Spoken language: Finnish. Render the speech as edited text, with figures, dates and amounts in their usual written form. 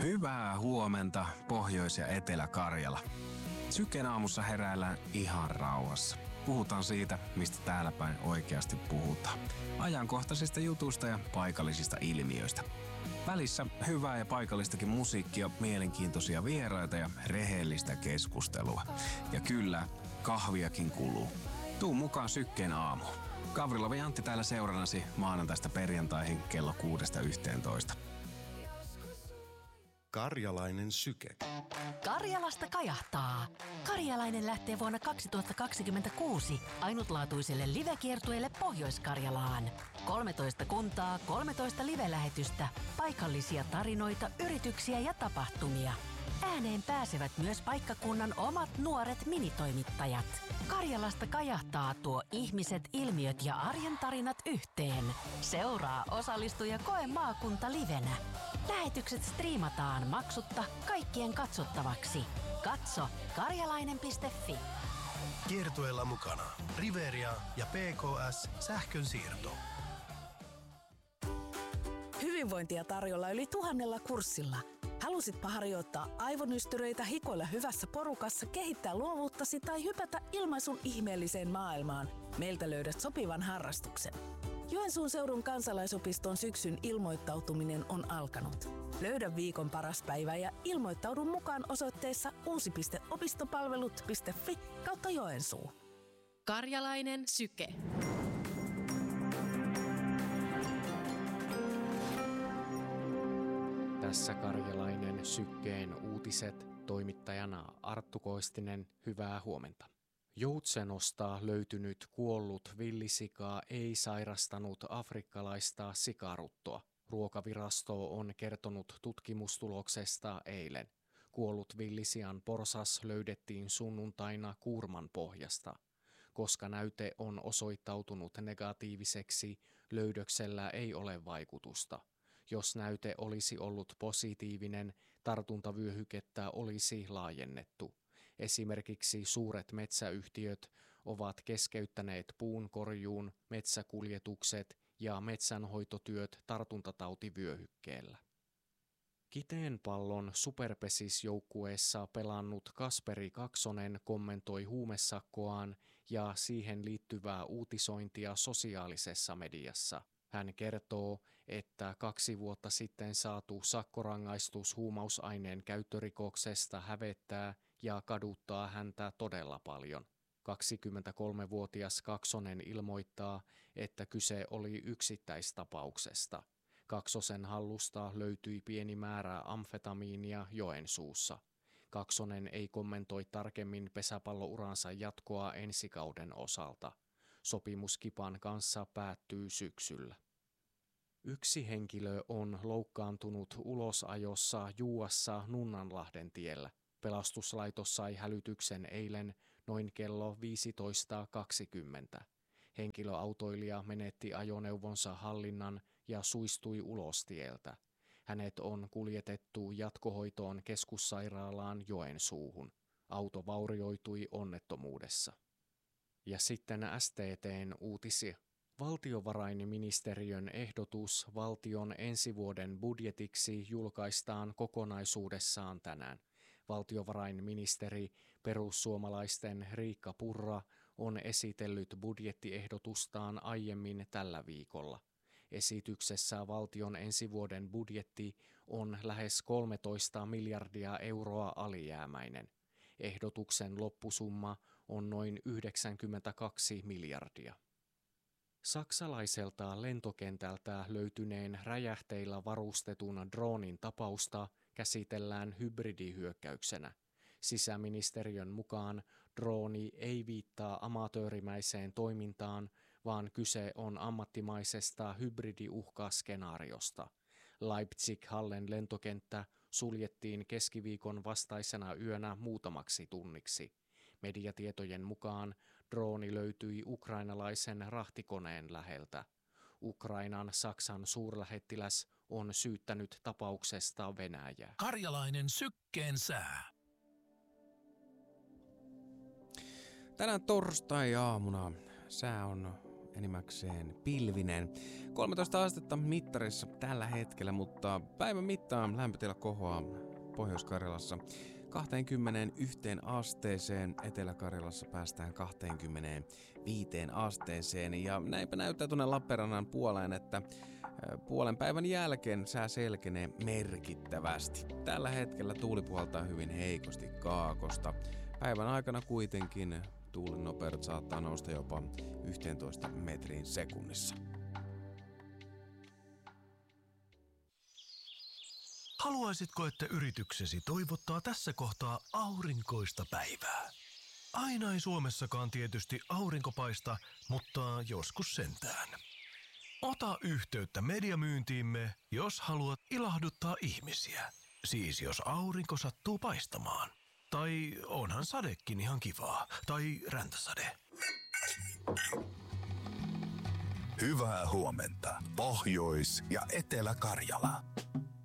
Hyvää huomenta Pohjois- ja Etelä-Karjala. Syken aamussa heräillään ihan rauhassa. Puhutaan siitä, mistä täällä päin oikeasti puhutaan. Ajankohtaisista jutuista ja paikallisista ilmiöistä. Välissä hyvää ja paikallistakin musiikkia, mielenkiintoisia vieraita ja rehellistä keskustelua. Ja kyllä, kahviakin kuluu. Tuu mukaan Sykkeen aamuun. Gavrilov ja Antti täällä seurannasi maanantaista perjantaihin kello 6–11. Karjalainen syke. Karjalasta kajahtaa. Karjalainen lähtee vuonna 2026 ainutlaatuiselle livekiertueelle Pohjois-Karjalaan. 13 kuntaa, 13 live-lähetystä, paikallisia tarinoita, yrityksiä ja tapahtumia. Ääneen pääsevät myös paikkakunnan omat nuoret minitoimittajat. Karjalasta kajahtaa tuo ihmiset, ilmiöt ja arjen tarinat yhteen. Seuraa, osallistu ja koe maakunta livenä. Lähetykset striimataan maksutta kaikkien katsottavaksi. Katso karjalainen.fi. Kiertueella mukana Riveria ja PKS Sähkönsiirto. Hyvinvointia tarjolla yli 1000 kurssilla. Halusitpa harjoittaa aivonystyröitä, hikoilla hyvässä porukassa, kehittää luovuuttasi tai hypätä ilmaisun ihmeelliseen maailmaan? Meiltä löydät sopivan harrastuksen. Joensuun seudun kansalaisopiston syksyn ilmoittautuminen on alkanut. Löydä viikon paras päivä ja ilmoittaudu mukaan osoitteessa uusi.opistopalvelut.fi/Joensuu. Karjalainen syke. Tässä Karjalainen sykkeen uutiset, toimittajana Arttu Koistinen, hyvää huomenta. Joutsenosta löytynyt kuollut villisika ei sairastanut afrikkalaista sikaruttoa. Ruokavirasto on kertonut tutkimustuloksesta eilen. Kuollut villisian porsas löydettiin sunnuntaina kuurman pohjasta. Koska näyte on osoittautunut negatiiviseksi, löydöksellä ei ole vaikutusta. Jos näyte olisi ollut positiivinen, tartuntavyöhykettä olisi laajennettu. Esimerkiksi suuret metsäyhtiöt ovat keskeyttäneet puun korjuun, metsäkuljetukset ja metsänhoitotyöt tartuntatautivyöhykkeellä. Kiteenpallon superpesisjoukkueessa pelannut Kasperi Kaksonen kommentoi huumesakkoaan ja siihen liittyvää uutisointia sosiaalisessa mediassa. Hän kertoo, että 2 vuotta sitten saatu sakkorangaistus huumausaineen käyttörikoksesta hävettää ja kaduttaa häntä todella paljon. 23-vuotias Kaksonen ilmoittaa, että kyse oli yksittäistapauksesta. Kaksosen hallusta löytyi pieni määrä amfetamiinia Joensuussa. Kaksonen ei kommentoi tarkemmin pesäpallouransa jatkoa ensi kauden osalta. Sopimus Kipan kanssa päättyy syksyllä. Yksi henkilö on loukkaantunut ulosajossa Juuassa Nunnanlahden tiellä. Pelastuslaitos sai hälytyksen eilen noin kello 15:20. Henkilöautoilija menetti ajoneuvonsa hallinnan ja suistui ulos tieltä. Hänet on kuljetettu jatkohoitoon keskussairaalaan Joensuuhun. Auto vaurioitui onnettomuudessa. Ja sitten STT:n uutisia. Valtiovarainministeriön ehdotus valtion ensi vuoden budjetiksi julkaistaan kokonaisuudessaan tänään. Valtiovarainministeri perussuomalaisten Riikka Purra on esitellyt budjettiehdotustaan aiemmin tällä viikolla. Esityksessä valtion ensi vuoden budjetti on lähes 13 miljardia euroa alijäämäinen. Ehdotuksen loppusumma on noin 92 miljardia. Saksalaiselta lentokentältä löytyneen räjähteillä varustetun droonin tapausta käsitellään hybridihyökkäyksenä. Sisäministeriön mukaan drooni ei viittaa amatöörimäiseen toimintaan, vaan kyse on ammattimaisesta hybridiuhkaskenaariosta. Leipzig-Hallen lentokenttä suljettiin keskiviikon vastaisena yönä muutamaksi tunniksi. Mediatietojen mukaan drooni löytyi ukrainalaisen rahtikoneen läheltä. Ukrainan Saksan suurlähettiläs on syyttänyt tapauksesta Venäjää. Karjalainen sykkeen sää. Tänään torstai-aamuna sää on enimmäkseen pilvinen. 13 astetta mittarissa tällä hetkellä, mutta päivän mittaan lämpötila kohoaa Pohjois-Karjalassa 21 asteeseen, Etelä-Karjalassa päästään 25 asteeseen ja näinpä näyttää tuonne Lappeenrannan puoleen, että puolen päivän jälkeen sää selkenee merkittävästi. Tällä hetkellä tuuli puhaltaa hyvin heikosti kaakosta. Päivän aikana kuitenkin tuulen nopeudet saattaa nousta jopa 11 metriin sekunnissa. Haluaisitko, että yrityksesi toivottaa tässä kohtaa aurinkoista päivää? Aina ei Suomessakaan tietysti aurinko paista, mutta joskus sentään. Ota yhteyttä mediamyyntiimme, jos haluat ilahduttaa ihmisiä. Siis jos aurinko sattuu paistamaan. Tai onhan sadekin ihan kivaa. Tai räntäsade. Hyvää huomenta, Pohjois- ja Etelä-Karjala.